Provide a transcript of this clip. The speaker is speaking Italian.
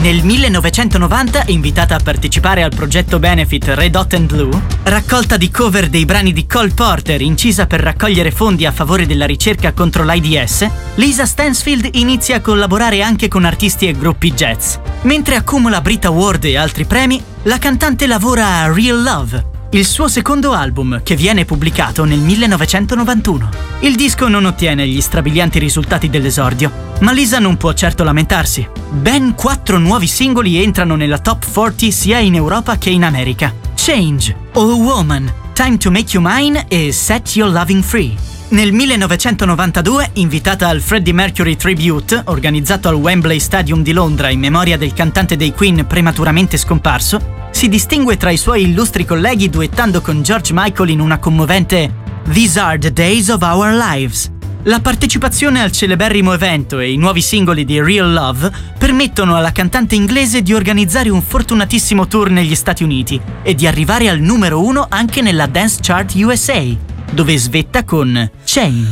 Nel 1990, invitata a partecipare al progetto Benefit Red Hot and Blue, raccolta di cover dei brani di Cole Porter incisa per raccogliere fondi a favore della ricerca contro l'AIDS, Lisa Stansfield inizia a collaborare anche con artisti e gruppi jazz. Mentre accumula Brit Award e altri premi, la cantante lavora a Real Love, il suo secondo album, che viene pubblicato nel 1991. Il disco non ottiene gli strabilianti risultati dell'esordio, ma Lisa non può certo lamentarsi. Ben 4 nuovi singoli entrano nella top 40 sia in Europa che in America: Change, Oh Woman, Time to Make You Mine e Set Your Loving Free. Nel 1992, invitata al Freddie Mercury Tribute, organizzato al Wembley Stadium di Londra in memoria del cantante dei Queen prematuramente scomparso, si distingue tra i suoi illustri colleghi duettando con George Michael in una commovente These Are the Days of Our Lives. La partecipazione al celeberrimo evento e i nuovi singoli di Real Love permettono alla cantante inglese di organizzare un fortunatissimo tour negli Stati Uniti e di arrivare al numero 1 anche nella Dance Chart USA, dove svetta con Change.